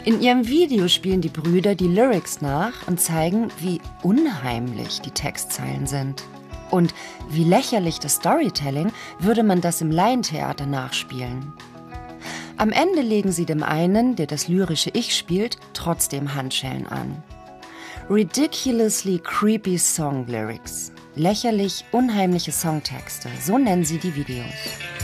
In ihrem Video spielen die Brüder die Lyrics nach und zeigen, wie unheimlich die Textzeilen sind. Und wie lächerlich das Storytelling, würde man das im Laientheater nachspielen. Am Ende legen sie dem einen, der das lyrische Ich spielt, trotzdem Handschellen an. Ridiculously creepy song lyrics. Lächerlich unheimliche Songtexte, so nennen sie die Videos.